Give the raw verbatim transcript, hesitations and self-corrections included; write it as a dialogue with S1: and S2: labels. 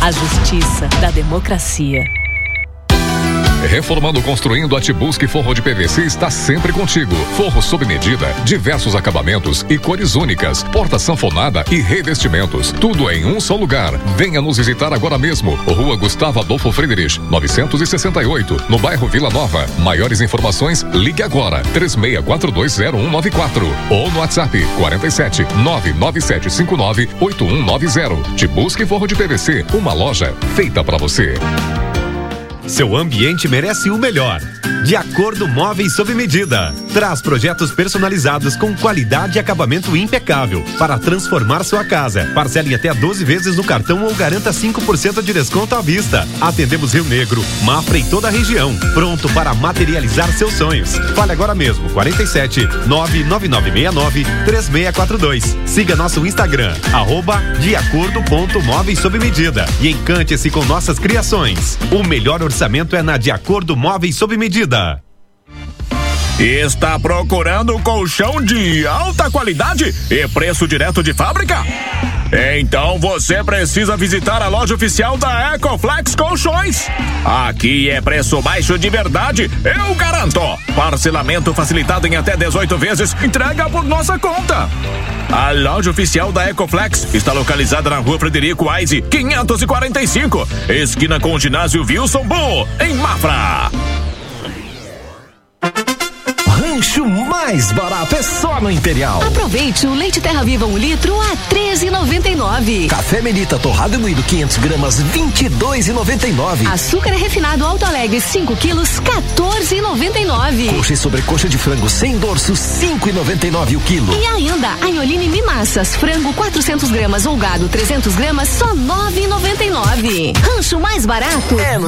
S1: A justiça da democracia.
S2: Reformando, construindo, a Tibusque Forro de P V C está sempre contigo. Forro sob medida, diversos acabamentos e cores únicas, porta sanfonada e revestimentos. Tudo em um só lugar. Venha nos visitar agora mesmo. Rua Gustavo Adolfo Friedrich, novecentos e sessenta e oito, no bairro Vila Nova. Maiores informações, ligue agora, três seis quatro dois zero um nove quatro ou no WhatsApp quarenta e sete, nove nove sete cinco nove, oito um nove zero. Tibusque Forro de P V C, uma loja feita pra você.
S3: Seu ambiente merece o melhor. De Acordo Móveis sob medida. Traz projetos personalizados com qualidade e acabamento impecável para transformar sua casa. Parcele em até doze vezes no cartão ou garanta cinco por cento de desconto à vista. Atendemos Rio Negro, Mafra e toda a região. Pronto para materializar seus sonhos. Fale agora mesmo. quarenta e sete, nove nove nove seis nove, três seis quatro dois. Siga nosso Instagram, arroba de acordo ponto móveis sob medida. E encante-se com nossas criações. O melhor orçamento é na De Acordo Móveis sob medida.
S4: Está procurando colchão de alta qualidade e preço direto de fábrica? Então você precisa visitar a loja oficial da Ecoflex Colchões. Aqui é preço baixo de verdade, eu garanto. Parcelamento facilitado em até dezoito vezes, entrega por nossa conta. A loja oficial da Ecoflex está localizada na Rua Frederico Aise, quinhentos e quarenta e cinco, esquina com o ginásio Wilson Bull, em Mafra.
S5: Rancho mais barato é só no Imperial.
S1: Aproveite o leite Terra Viva um litro a treze e noventa e nove.
S5: Café Melita torrado e moído quinhentas gramas vinte e dois e noventa e nove.
S1: Açúcar refinado Alto Alegre cinco quilos quatorze e noventa e nove.
S5: Coxa e sobrecoxa de frango sem dorso cinco e noventa e nove o quilo.
S1: E ainda Anholine Mimassas frango quatrocentas gramas ou gado trezentas gramas só nove e noventa e nove. Rancho mais barato
S5: é no